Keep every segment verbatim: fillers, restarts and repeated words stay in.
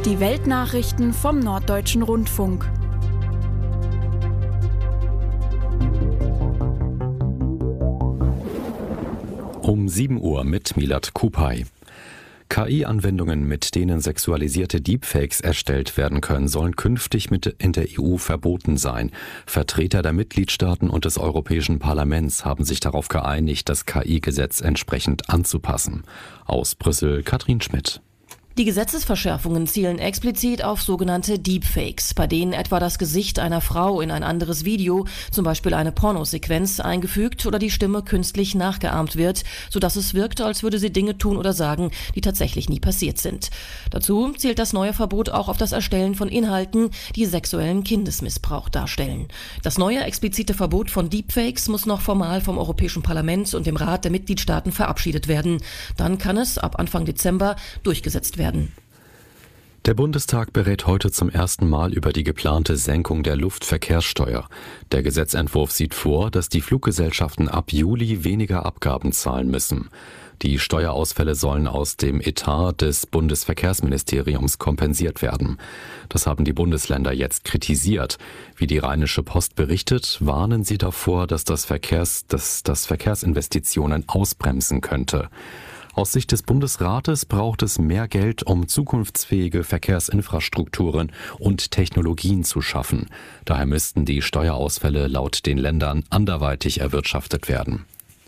Die Weltnachrichten vom Norddeutschen Rundfunk. Um sieben Uhr mit Milad Kupay. K I-Anwendungen, mit denen sexualisierte Deepfakes erstellt werden können, sollen künftig mit in der E U verboten sein. Vertreter der Mitgliedstaaten und des Europäischen Parlaments haben sich darauf geeinigt, das K I-Gesetz entsprechend anzupassen. Aus Brüssel Katrin Schmidt. Die Gesetzesverschärfungen zielen explizit auf sogenannte Deepfakes, bei denen etwa das Gesicht einer Frau in ein anderes Video, zum Beispiel eine Pornosequenz, eingefügt oder die Stimme künstlich nachgeahmt wird, sodass es wirkt, als würde sie Dinge tun oder sagen, die tatsächlich nie passiert sind. Dazu zielt das neue Verbot auch auf das Erstellen von Inhalten, die sexuellen Kindesmissbrauch darstellen. Das neue explizite Verbot von Deepfakes muss noch formal vom Europäischen Parlament und dem Rat der Mitgliedstaaten verabschiedet werden. Dann kann es ab Anfang Dezember durchgesetzt werden. Der Bundestag berät heute zum ersten Mal über die geplante Senkung der Luftverkehrssteuer. Der Gesetzentwurf sieht vor, dass die Fluggesellschaften ab Juli weniger Abgaben zahlen müssen. Die Steuerausfälle sollen aus dem Etat des Bundesverkehrsministeriums kompensiert werden. Das haben die Bundesländer jetzt kritisiert. Wie die Rheinische Post berichtet, warnen sie davor, dass das Verkehrs, dass das Verkehrsinvestitionen ausbremsen könnte. Aus Sicht des Bundesrates braucht es mehr Geld, um zukunftsfähige Verkehrsinfrastrukturen und Technologien zu schaffen. Daher müssten die Steuerausfälle laut den Ländern anderweitig erwirtschaftet werden.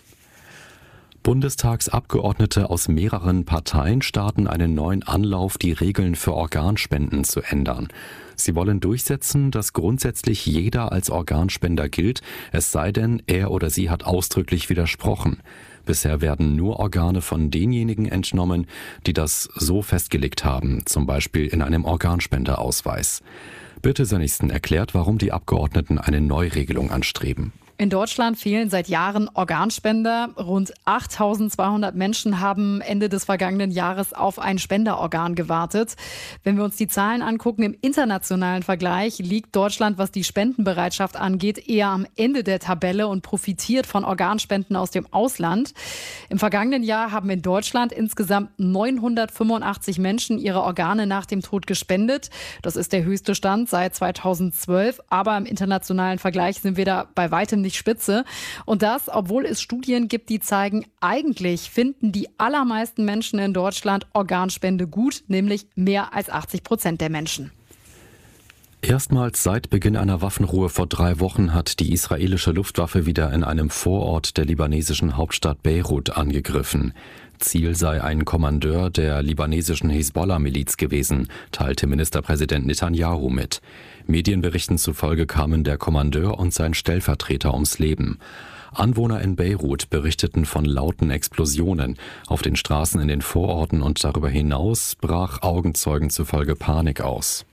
Bundestagsabgeordnete aus mehreren Parteien starten einen neuen Anlauf, die Regeln für Organspenden zu ändern. Sie wollen durchsetzen, dass grundsätzlich jeder als Organspender gilt, es sei denn, er oder sie hat ausdrücklich widersprochen. Bisher werden nur Organe von denjenigen entnommen, die das so festgelegt haben, zum Beispiel in einem Organspenderausweis. Birte Sönnigsen erklärt, warum die Abgeordneten eine Neuregelung anstreben. In Deutschland fehlen seit Jahren Organspender. Rund achttausendzweihundert Menschen haben Ende des vergangenen Jahres auf ein Spenderorgan gewartet. Wenn wir uns die Zahlen angucken, im internationalen Vergleich liegt Deutschland, was die Spendenbereitschaft angeht, eher am Ende der Tabelle und profitiert von Organspenden aus dem Ausland. Im vergangenen Jahr haben in Deutschland insgesamt neunhundertfünfundachtzig Menschen ihre Organe nach dem Tod gespendet. Das ist der höchste Stand seit zweitausendzwölf. Aber im internationalen Vergleich sind wir da bei weitem nicht Spitze. Und das, obwohl es Studien gibt, die zeigen, eigentlich finden die allermeisten Menschen in Deutschland Organspende gut, nämlich mehr als achtzig Prozent der Menschen. Erstmals seit Beginn einer Waffenruhe vor drei Wochen hat die israelische Luftwaffe wieder in einem Vorort der libanesischen Hauptstadt Beirut angegriffen. Ziel sei ein Kommandeur der libanesischen Hisbollah-Miliz gewesen, teilte Ministerpräsident Netanyahu mit. Medienberichten zufolge kamen der Kommandeur und sein Stellvertreter ums Leben. Anwohner in Beirut berichteten von lauten Explosionen. Auf den Straßen in den Vororten und darüber hinaus brach Augenzeugen zufolge Panik aus.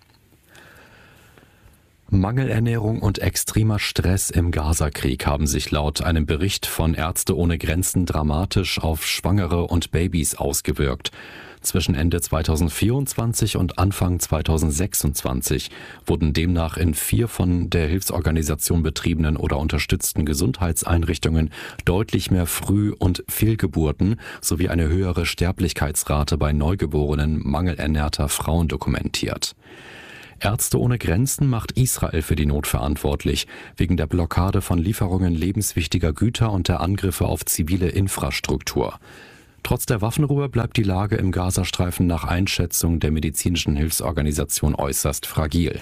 Mangelernährung und extremer Stress im Gazakrieg haben sich laut einem Bericht von Ärzte ohne Grenzen dramatisch auf Schwangere und Babys ausgewirkt. Zwischen Ende zweitausendvierundzwanzig und Anfang zweitausendsechsundzwanzig wurden demnach in vier von der Hilfsorganisation betriebenen oder unterstützten Gesundheitseinrichtungen deutlich mehr Früh- und Fehlgeburten sowie eine höhere Sterblichkeitsrate bei neugeborenen mangelernährter Frauen dokumentiert. Ärzte ohne Grenzen macht Israel für die Not verantwortlich, wegen der Blockade von Lieferungen lebenswichtiger Güter und der Angriffe auf zivile Infrastruktur. Trotz der Waffenruhe bleibt die Lage im Gazastreifen nach Einschätzung der medizinischen Hilfsorganisation äußerst fragil.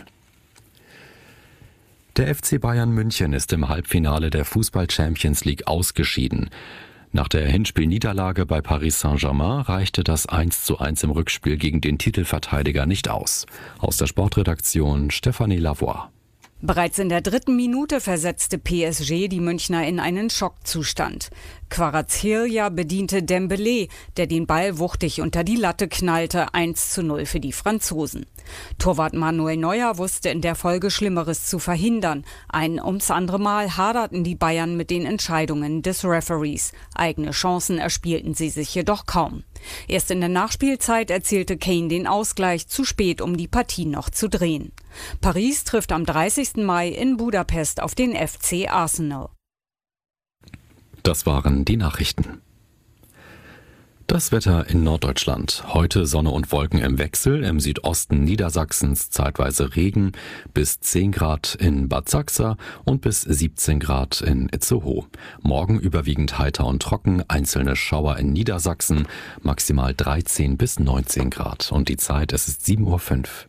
Der F C Bayern München ist im Halbfinale der Fußball-Champions League ausgeschieden. Nach der Hinspielniederlage bei Paris Saint-Germain reichte das eins zu eins im Rückspiel gegen den Titelverteidiger nicht aus. Aus der Sportredaktion Stefanie Lavoie. Bereits in der dritten Minute versetzte P S G die Münchner in einen Schockzustand. Kvaratskhelia bediente Dembélé, der den Ball wuchtig unter die Latte knallte, eins zu null für die Franzosen. Torwart Manuel Neuer wusste in der Folge Schlimmeres zu verhindern. Ein ums andere Mal haderten die Bayern mit den Entscheidungen des Referees. Eigene Chancen erspielten sie sich jedoch kaum. Erst in der Nachspielzeit erzielte Kane den Ausgleich, zu spät, um die Partie noch zu drehen. Paris trifft am dreißigsten Mai in Budapest auf den F C Arsenal. Das waren die Nachrichten. Das Wetter in Norddeutschland. Heute Sonne und Wolken im Wechsel. Im Südosten Niedersachsens zeitweise Regen, bis zehn Grad in Bad Sachsa und bis siebzehn Grad in Itzehoe. Morgen überwiegend heiter und trocken, einzelne Schauer in Niedersachsen, maximal dreizehn bis neunzehn Grad. Und die Zeit, es ist sieben Uhr fünf.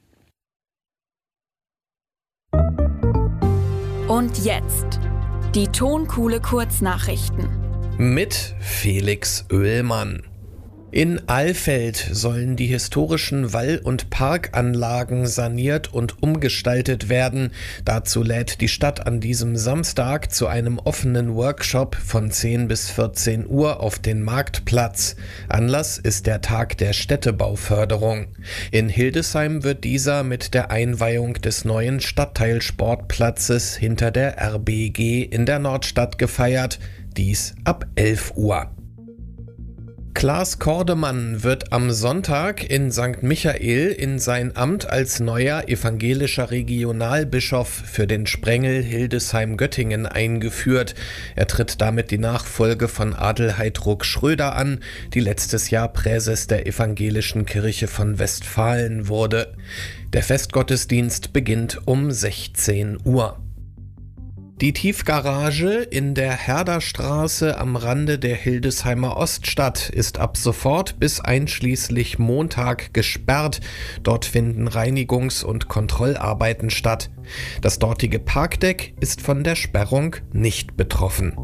Und jetzt die Tonkuhle Kurznachrichten. Mit Felix Oehlmann. In Alfeld sollen die historischen Wall- und Parkanlagen saniert und umgestaltet werden. Dazu lädt die Stadt an diesem Samstag zu einem offenen Workshop von zehn bis vierzehn Uhr auf den Marktplatz. Anlass ist der Tag der Städtebauförderung. In Hildesheim wird dieser mit der Einweihung des neuen Stadtteilsportplatzes hinter der R B G in der Nordstadt gefeiert. Dies ab elf Uhr. Klaas Kordemann wird am Sonntag in Sankt Michael in sein Amt als neuer evangelischer Regionalbischof für den Sprengel Hildesheim-Göttingen eingeführt. Er tritt damit die Nachfolge von Adelheid Ruck-Schröder an, die letztes Jahr Präses der Evangelischen Kirche von Westfalen wurde. Der Festgottesdienst beginnt um sechzehn Uhr. Die Tiefgarage in der Herderstraße am Rande der Hildesheimer Oststadt ist ab sofort bis einschließlich Montag gesperrt. Dort finden Reinigungs- und Kontrollarbeiten statt. Das dortige Parkdeck ist von der Sperrung nicht betroffen.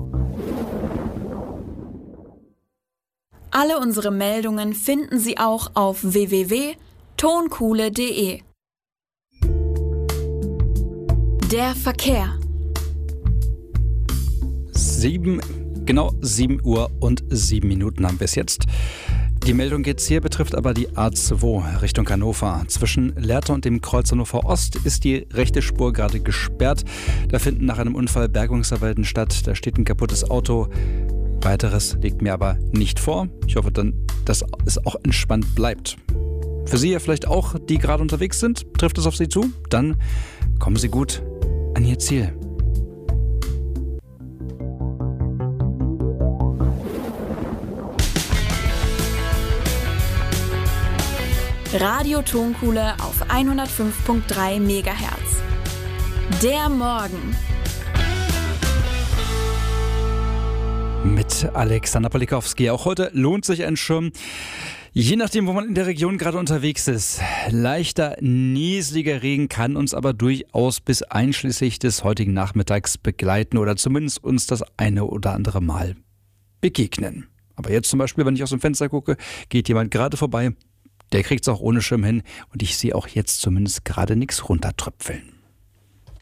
Alle unsere Meldungen finden Sie auch auf w w w punkt tonkuhle punkt de. Der Verkehr. Sieben, genau sieben Uhr und sieben Minuten haben wir es jetzt. Die Meldung jetzt hier betrifft aber die A zwei Richtung Hannover. Zwischen Lehrte und dem Kreuz Hannover Ost ist die rechte Spur gerade gesperrt. Da finden nach einem Unfall Bergungsarbeiten statt. Da steht ein kaputtes Auto. Weiteres liegt mir aber nicht vor. Ich hoffe dann, dass es auch entspannt bleibt. Für Sie ja vielleicht auch, die gerade unterwegs sind, trifft es auf Sie zu? Dann kommen Sie gut an Ihr Ziel. Radio Tonkuhle auf hundertfünf Komma drei Megahertz. Der Morgen. Mit Alexander Polikowski. Auch heute lohnt sich ein Schirm. Je nachdem, wo man in der Region gerade unterwegs ist. Leichter, nieseliger Regen kann uns aber durchaus bis einschließlich des heutigen Nachmittags begleiten oder zumindest uns das eine oder andere Mal begegnen. Aber jetzt zum Beispiel, wenn ich aus dem Fenster gucke, geht jemand gerade vorbei. Der kriegt es auch ohne Schirm hin und ich sehe auch jetzt zumindest gerade nichts runtertröpfeln.